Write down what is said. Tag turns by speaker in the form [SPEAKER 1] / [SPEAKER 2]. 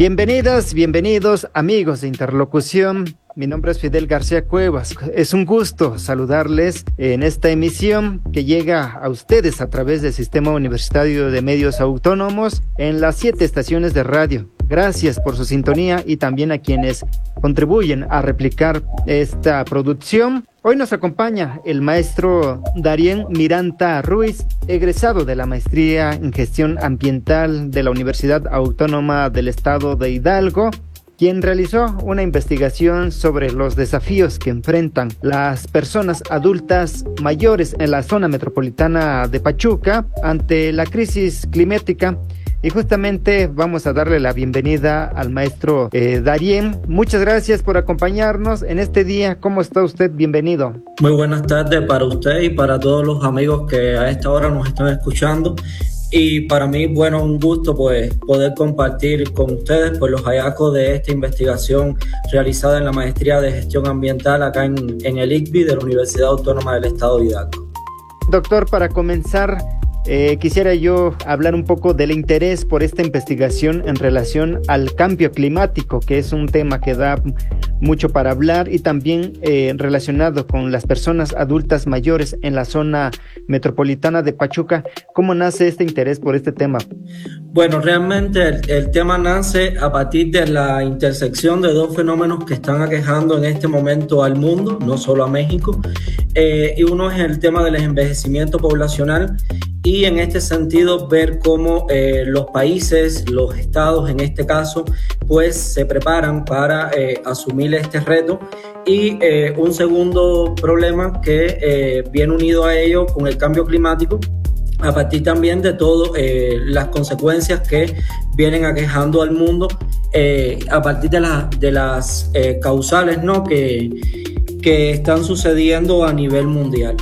[SPEAKER 1] Bienvenidas, bienvenidos amigos de Interlocución. Mi nombre es Fidel García Cuevas. Es un gusto saludarles en esta emisión que llega a ustedes a través del Sistema Universitario de Medios Autónomos en las 7 estaciones de radio. Gracias por su sintonía y también a quienes contribuyen a replicar esta producción. Hoy nos acompaña el maestro Darien Miranda Ruiz, egresado de la maestría en Gestión Ambiental de la Universidad Autónoma del Estado de Hidalgo, quien realizó una investigación sobre los desafíos que enfrentan las personas adultas mayores en la zona metropolitana de Pachuca ante la crisis climática. Y justamente vamos a darle la bienvenida al maestro Darien. Muchas gracias por acompañarnos en este día. ¿Cómo está usted? Bienvenido.
[SPEAKER 2] Muy buenas tardes para usted y para todos los amigos que a esta hora nos están escuchando. Y para mí, bueno, un gusto pues poder compartir con ustedes pues los hallazgos de esta investigación realizada en la Maestría de Gestión Ambiental acá en el ICBI de la Universidad Autónoma del Estado de Hidalgo.
[SPEAKER 1] Doctor, para comenzar, quisiera yo hablar un poco del interés por esta investigación en relación al cambio climático, que es un tema que da mucho para hablar, y también relacionado con las personas adultas mayores en la zona metropolitana de Pachuca. ¿Cómo nace este interés por este tema?
[SPEAKER 2] Bueno, realmente el tema nace a partir de la intersección de dos fenómenos que están aquejando en este momento al mundo, no solo a México, y uno es el tema del envejecimiento poblacional. Y en este sentido ver cómo los países, los estados en este caso, pues se preparan para asumir este reto. Y un segundo problema que viene unido a ello con el cambio climático, a partir también de todas las consecuencias que vienen aquejando al mundo a partir de las causales, ¿no?, que están sucediendo a nivel mundial.